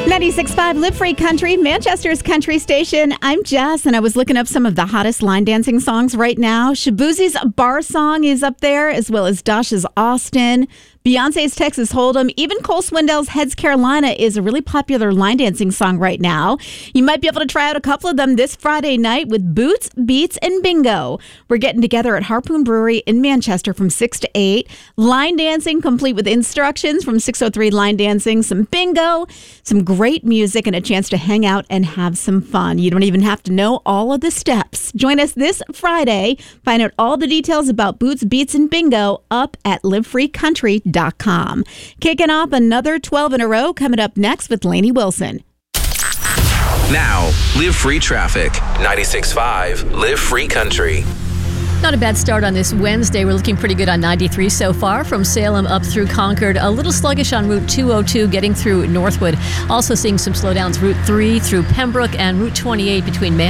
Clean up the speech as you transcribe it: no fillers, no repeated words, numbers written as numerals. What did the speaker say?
96.5 Live Free Country, Manchester's country station. I'm Jess, and I was looking up some of the hottest line dancing songs right now. Shaboozie's Bar Song is up there, as well as Dosh's Austin. Beyonce's Texas Hold'em. Even Cole Swindell's Heads Carolina is a really popular line dancing song right now. You might be able to try out a couple of them this Friday night with Boots, Beats, and Bingo. We're getting together at Harpoon Brewery in Manchester from 6 to 8. Line dancing complete with instructions from 6:03 line dancing, some bingo, some great music, and a chance to hang out and have some fun. You don't even have to know all of the steps. Join us this Friday. Find out all the details about Boots, Beats, and Bingo up at livefreecountry.com. Kicking off another 12 in a row coming up next with Lainey Wilson. Now, Live Free Traffic. 96.5 Live Free Country. Not a bad start on this Wednesday. We're looking pretty good on 93 so far from Salem up through Concord. A little sluggish on Route 202 getting through Northwood. Also seeing some slowdowns Route 3 through Pembroke and Route 28 between